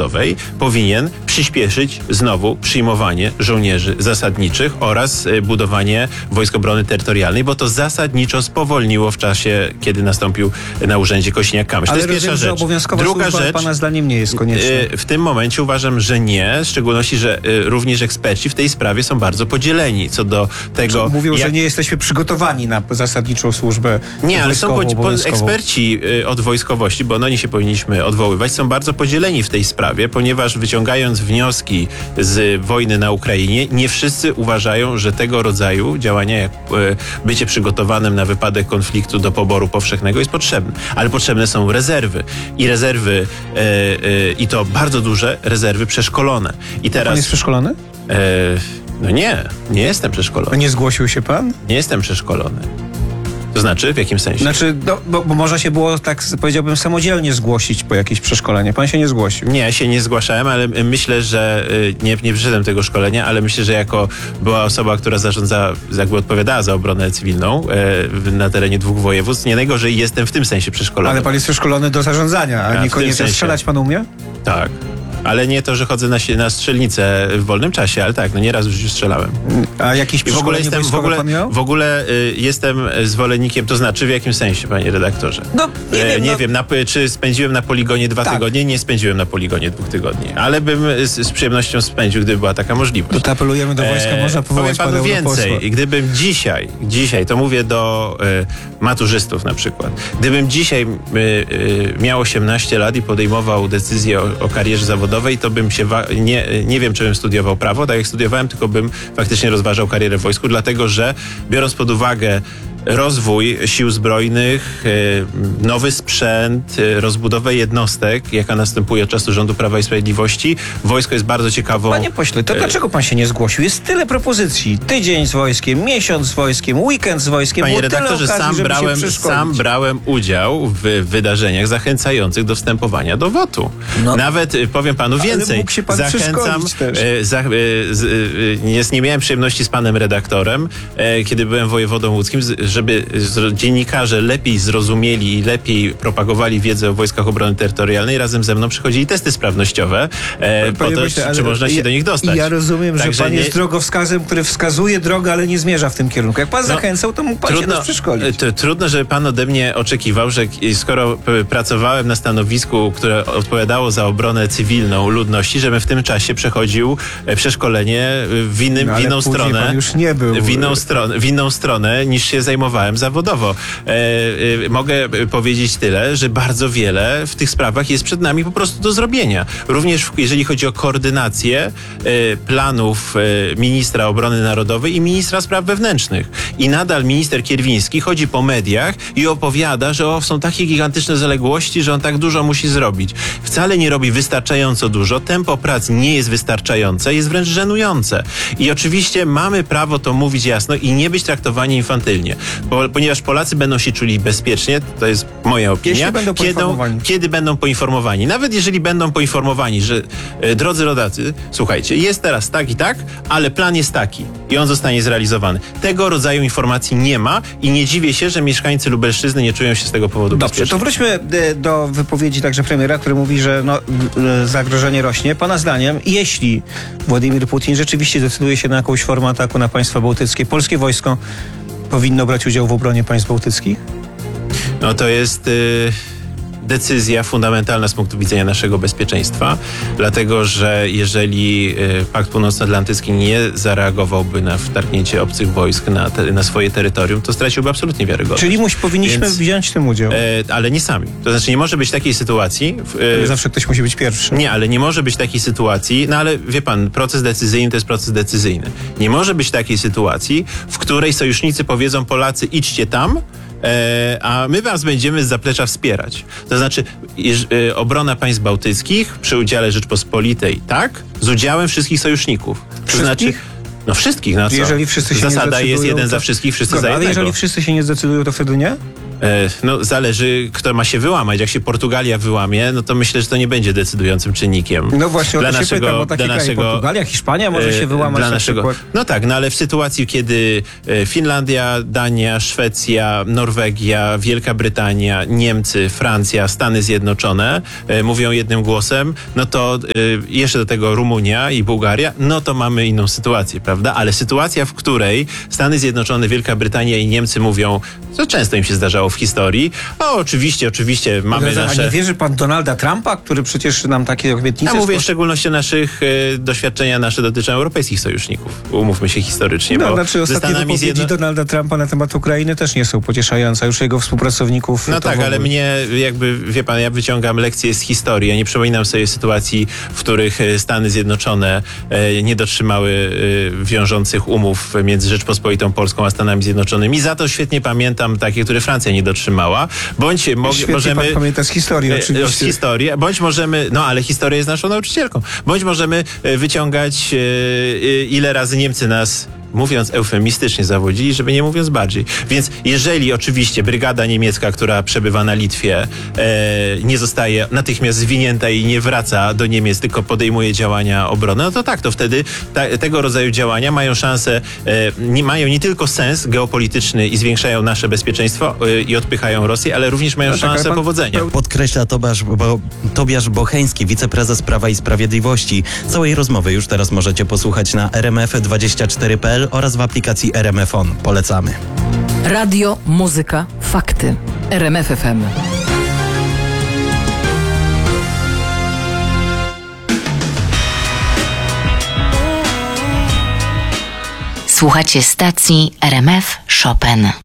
Narodowej powinien przyspieszyć znowu przyjmowanie żołnierzy zasadniczych oraz budowanie Wojsk Obrony Terytorialnej, bo to zasadniczo spowolniło w czasie, kiedy nastąpił na urzędzie Kosiniak-Kamysz. To jest pierwsza rzecz. Druga rzecz, pana zdaniem nie jest konieczna. W tym momencie uważam, że nie, w szczególności, że również eksperci w tej sprawie są bardzo podzieleni co do tego. Mówią, że nie jesteśmy przygotowani na zasadniczą służbę. Nie, ale są eksperci od wojskowości, bo oni się powinniśmy odwoływać, są bardzo podzieleni w tej sprawie, ponieważ wyciągając wnioski z wojny na Ukrainie, nie wszyscy uważają, że tego rodzaju działania, jak bycie przygotowanym na wypadek konfliktu do poboru powszechnego jest potrzebne. Ale potrzebne są rezerwy. I rezerwy, i to bardzo duże rezerwy przeszkolone. I teraz... Pan jest przeszkolony? No nie jestem przeszkolony. Nie zgłosił się pan? Nie jestem przeszkolony. To znaczy, w jakim sensie? Znaczy, bo można się było, tak powiedziałbym, samodzielnie zgłosić po jakieś przeszkolenie. Pan się nie zgłosił. Nie, ja się nie zgłaszałem, ale myślę, że nie przyszedłem tego szkolenia, ale myślę, że jako była osoba, która jakby odpowiadała za obronę cywilną na terenie 2 województw, nie najgorzej jestem w tym sensie przeszkolony. Ale pan jest przeszkolony do zarządzania, a niekoniecznie strzelać pan umie? Tak. Ale nie to, że chodzę na strzelnicę w wolnym czasie, ale tak, nieraz już strzelałem. A jakieś przeszkolenie wojskowe pan miał? W ogóle jestem zwolennikiem, to znaczy w jakim sensie, panie redaktorze? No, nie wiem. Czy spędziłem na poligonie 2 tygodnie? Nie spędziłem na poligonie 2 tygodni, ale bym z przyjemnością spędził, gdyby była taka możliwość. To apelujemy do wojska, można powołać powiem panu więcej. Gdybym dzisiaj, to mówię do maturzystów na przykład, gdybym dzisiaj miał 18 lat i podejmował decyzję o karierze zawodowej, to bym się, nie wiem, czy bym studiował prawo, tak jak studiowałem, tylko bym faktycznie rozważał karierę w wojsku, dlatego że biorąc pod uwagę rozwój sił zbrojnych, nowy sprzęt, rozbudowę jednostek, jaka następuje od czasu rządu Prawa i Sprawiedliwości, wojsko jest bardzo ciekawą... Panie pośle, to dlaczego pan się nie zgłosił? Jest tyle propozycji. Tydzień z wojskiem, miesiąc z wojskiem, weekend z wojskiem. Panie redaktorze, sam brałem udział w wydarzeniach zachęcających do wstępowania do WOT-u. No, nawet powiem panu więcej. Mógł się pan zachęcam. Nie miałem przyjemności z panem redaktorem, kiedy byłem wojewodą łódzkim, żeby dziennikarze lepiej zrozumieli i lepiej propagowali wiedzę o Wojskach Obrony Terytorialnej, razem ze mną przychodzili testy sprawnościowe po to, czy można się do nich dostać. Ja rozumiem, że pan jest drogowskazem, który wskazuje drogę, ale nie zmierza w tym kierunku. Jak pan zachęcał, to mógł pan się nas przeszkolić. Trudno, żeby pan ode mnie oczekiwał, że skoro pracowałem na stanowisku, które odpowiadało za obronę cywilną ludności, żebym w tym czasie przechodził przeszkolenie w inną stronę. Pan już nie był. W inną stronę niż się zajmowałem zawodowo. Mogę powiedzieć tyle, że bardzo wiele w tych sprawach jest przed nami po prostu do zrobienia. Również jeżeli chodzi o koordynację planów ministra obrony narodowej i ministra spraw wewnętrznych. I nadal minister Kierwiński chodzi po mediach i opowiada, że są takie gigantyczne zaległości, że on tak dużo musi zrobić. Wcale nie robi wystarczająco dużo. Tempo prac nie jest wystarczające, jest wręcz żenujące. I oczywiście mamy prawo to mówić jasno i nie być traktowani infantylnie. Ponieważ Polacy będą się czuli bezpiecznie, to jest moja opinia, kiedy będą poinformowani. Nawet jeżeli będą poinformowani, że drodzy rodacy, słuchajcie, jest teraz tak i tak, ale plan jest taki i on zostanie zrealizowany. Tego rodzaju informacji nie ma i nie dziwię się, że mieszkańcy Lubelszczyzny nie czują się z tego powodu bezpiecznie. To wróćmy do wypowiedzi także premiera, który mówi, że zagrożenie rośnie. Pana zdaniem, jeśli Władimir Putin rzeczywiście decyduje się na jakąś formę ataku na państwa bałtyckie, polskie wojsko powinno brać udział w obronie państw bałtyckich? No to jest decyzja fundamentalna z punktu widzenia naszego bezpieczeństwa, dlatego że jeżeli Pakt Północnoatlantycki nie zareagowałby na wtargnięcie obcych wojsk na swoje terytorium, to straciłby absolutnie wiarygodność. Czyli powinniśmy wziąć w tym udział. Ale nie sami. To znaczy nie może być takiej sytuacji... Zawsze ktoś musi być pierwszy. Nie, ale nie może być takiej sytuacji, no ale wie pan, proces decyzyjny to jest proces decyzyjny. Nie może być takiej sytuacji, w której sojusznicy powiedzą Polacy idźcie tam, a my was będziemy z zaplecza wspierać. To znaczy obrona państw bałtyckich przy udziale Rzeczpospolitej, tak? Z udziałem wszystkich sojuszników. To znaczy, no wszystkich, na co? Jeżeli wszyscy się Zasada nie zdecydują, jest jeden za wszystkich, wszyscy za jednego. Ale jeżeli wszyscy się nie zdecydują, to wtedy nie? No zależy, kto ma się wyłamać. Jak się Portugalia wyłamie, no to myślę, że to nie będzie decydującym czynnikiem. No właśnie, o to się pytam, bo takie kraje, Portugalia, Hiszpania może się wyłamać na przykład. No tak, no ale w sytuacji, kiedy Finlandia, Dania, Szwecja, Norwegia, Wielka Brytania, Niemcy, Francja, Stany Zjednoczone mówią jednym głosem, no to jeszcze do tego Rumunia i Bułgaria, no to mamy inną sytuację, prawda? Ale sytuacja, w której Stany Zjednoczone, Wielka Brytania i Niemcy mówią, co często im się zdarzało w historii, oczywiście mamy A nasze... nie wierzy pan Donalda Trumpa, który przecież nam takie obietnice... Ja mówię w szczególności o naszych doświadczenia nasze dotyczą europejskich sojuszników. Umówmy się historycznie, No, bo znaczy ze ostatnie Stanami wypowiedzi Donalda Trumpa na temat Ukrainy też nie są pocieszające, już jego współpracowników... No to tak, w ogóle. ale mnie jakby, wie pan, ja wyciągam lekcje z historii. Ja nie przypominam sobie sytuacji, w których Stany Zjednoczone nie dotrzymały wiążących umów między Rzeczpospolitą Polską a Stanami Zjednoczonymi. Za to świetnie pamiętam takie, które Francja nie dotrzymała. Bądź Świetnie możemy... pan pamięta z historii oczywiście. Z historii, bądź możemy, no ale historia jest naszą nauczycielką. Bądź możemy wyciągać, ile razy Niemcy nas, mówiąc eufemistycznie, zawodzili, żeby nie mówiąc bardziej. Więc jeżeli oczywiście brygada niemiecka, która przebywa na Litwie, nie zostaje natychmiast zwinięta i nie wraca do Niemiec, tylko podejmuje działania obronne, no to tak, to wtedy tego rodzaju działania mają szansę, mają nie tylko sens geopolityczny i zwiększają nasze bezpieczeństwo i odpychają Rosję, ale również mają szansę powodzenia. Podkreśla Tobiasz Bocheński, wiceprezes Prawa i Sprawiedliwości. Całej rozmowy już teraz możecie posłuchać na rmf24.pl oraz w aplikacji RMF On. Polecamy. Radio, muzyka, fakty. RMF FM. Słuchacie stacji RMF Chopin.